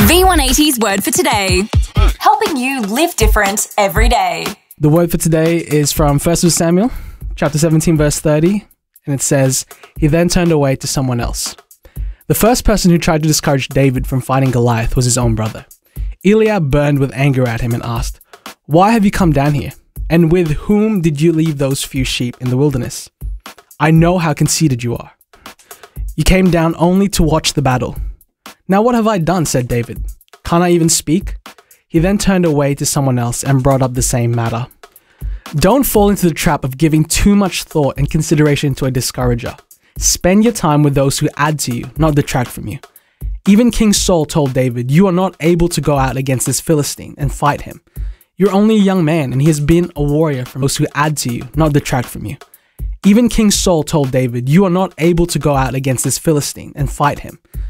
V180's word for today. Helping you live different every day. The word for today is from 1 Samuel, chapter 17, verse 30, and it says, "He then turned away to someone else." The first person who tried to discourage David from fighting Goliath was his own brother. Eliab burned with anger at him and asked, "Why have you come down here? And with whom did you leave those few sheep in the wilderness? I know how conceited you are. You came down only to watch the battle." "Now what have I done?" said David. "Can't I even speak?" He then turned away to someone else and brought up the same matter. Don't fall into the trap of giving too much thought and consideration to a discourager. Spend your time with those who add to you, not detract from you. Even King Saul told David, "You are not able to go out against this Philistine and fight him. You're only a young man, and he has been a warrior from those who add to you, not detract from you." Even King Saul told David, "You are not able to go out against this Philistine and fight him.